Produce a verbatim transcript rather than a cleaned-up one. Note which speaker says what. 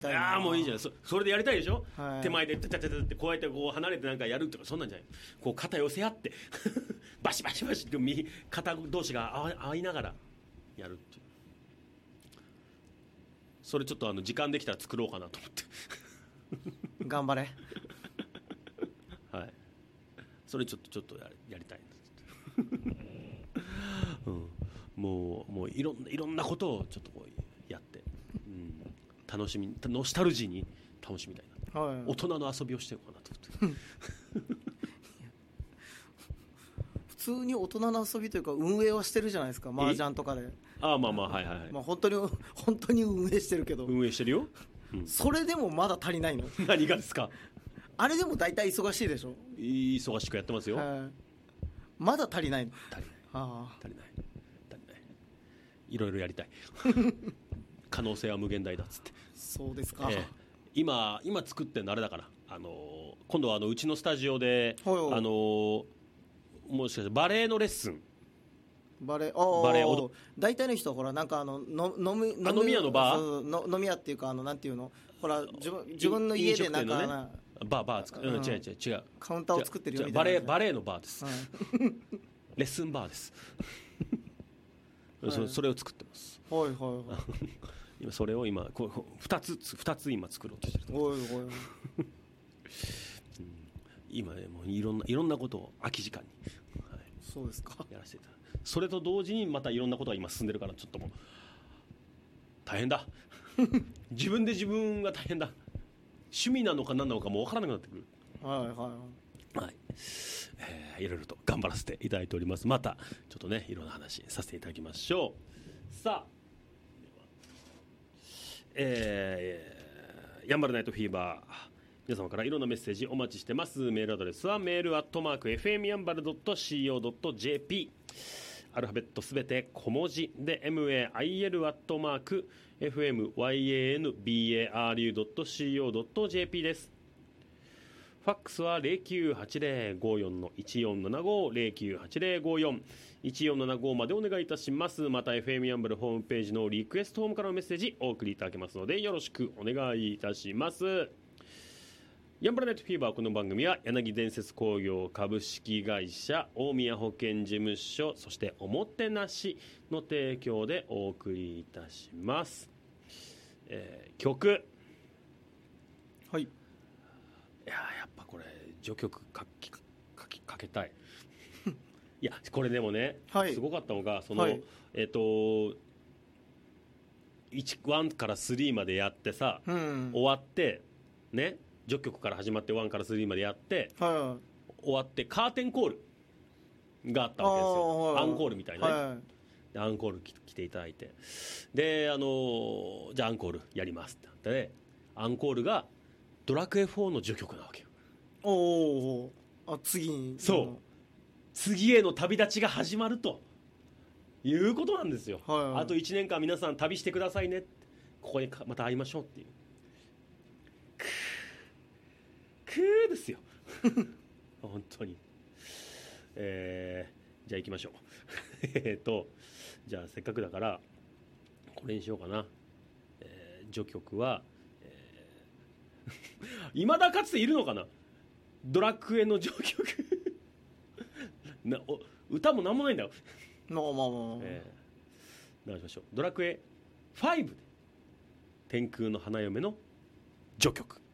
Speaker 1: ああもういいじゃん そ, それでやりたいでしょ、はい、手前でタタタタってこうやってこう離れてなんかやるとかそんなんじゃない、こう肩寄せ合ってバシバシバシって右肩同士が合合いながらやるっていう、それちょっとあの時間できたら作ろうかなと思って
Speaker 2: 頑張れ
Speaker 1: はい、それちょっとちょっと や, やりたいんです、うん、もうもういろんないろんなことをちょっとこうやって、うん、楽しみノスタルジーに楽しみたいな、はい、大人の遊びをしてるかなと思って
Speaker 2: 普通に大人の遊びというか運営はしてるじゃないですか、麻雀とかで。
Speaker 1: ああまあまあはいはい、はい、
Speaker 2: まあ、本当に本当に運営してるけど、
Speaker 1: 運営してるよ、うん、そ
Speaker 2: れでもまだ足りないの
Speaker 1: 何がですか。
Speaker 2: あれでも大体忙しいでしょ。
Speaker 1: 忙しくやってますよ、はい、
Speaker 2: まだ足りないの。
Speaker 1: 足りない、あ足りない足りない、いろいろやりたい可能性は無限大だっつって。
Speaker 2: そうですか、えー、
Speaker 1: 今今作ってるのあれだから、あのー、今度はあのうちのスタジオで、はいはい、あのー、もしかしてバレエのレッスン、
Speaker 2: バレー、バレー大体の人はほらなんかあのの飲み飲
Speaker 1: み屋のバー
Speaker 2: の飲み屋っていうかあのなんていうのほら自分自分の家でなんか、ね、
Speaker 1: バーバー作る、うん、違う違う違う
Speaker 2: カウンターを作ってるよみた
Speaker 1: いな、バレーバレーのバーです、はい、レッスンバーです、はい、そ, それを作ってます。
Speaker 2: はいはいはい
Speaker 1: 今それを今こうふたつふたつ今作ろうとしてるところです。はいはい、うん、今ねもういろんないろんなことを空き時間に、はい、
Speaker 2: そうですか、
Speaker 1: やらせていただいて、それと同時にまたいろんなことが今進んでるからちょっともう大変だ自分で自分が大変だ、趣味なのか何なのかもう分からなくなってくる。
Speaker 2: はいはいはい、
Speaker 1: はい、えー、いろいろと頑張らせていただいております。またちょっとねいろんな話させていただきましょう。さあ、えー、ヤンバルナイトフィーバー、皆様からいろんなメッセージお待ちしてます。メールアドレスはメールアットマーク エフエム ヤンバル ドット シーオー ドット ジェーピー、 アルファベットすべて小文字で エムエーアイエル アットマーク エフエム ワイエーエヌ ビーエーアールユー ドット シーオー ドット ジェーピー です。ファックスは ゼロきゅうはちゼロ ごよん のいちよんななご ゼロきゅうはちゼロ ごよん いちよんななご までお願いいたします。また エフエム ヤンバルホームページのリクエストホームからのメッセージお送りいただけますのでよろしくお願いいたします。ヤンバルナイトフィーバー、この番組は柳伝説工業株式会社、大宮保健事務所、そしておもてなしの提供でお送りいたします。えー、曲、
Speaker 2: はい、
Speaker 1: いややっぱこれ序曲かきかきかけたいいやこれでもね、はい、すごかったのがその、はい、えっ、ー、といちからさんまでやってさ、うん、終わってね、序曲から始まっていちからさんまでやって、はい、終わってカーテンコールがあったわけですよ、はい、アンコールみたいなね、はい、でアンコール来ていただいて、であのー、じゃあアンコールやりますってなってね、アンコールがドラクエフォーの序曲なわけよ。
Speaker 2: おお、あ、次に、
Speaker 1: そう次への旅立ちが始まるということなんですよ、はいはい、あといちねんかん皆さん旅してくださいね、ここにまた会いましょうっていう、くーくーですよ本当に、えー、じゃあ行きましょうえっとじゃあせっかくだからこれにしようかな、えー、序曲はいまだかつているのかな、ドラクエの序曲なお歌もなんもないんだよ
Speaker 2: まあまあまあ、
Speaker 1: えー、流しましょう。ドラクエファイブで天空の花嫁の序曲。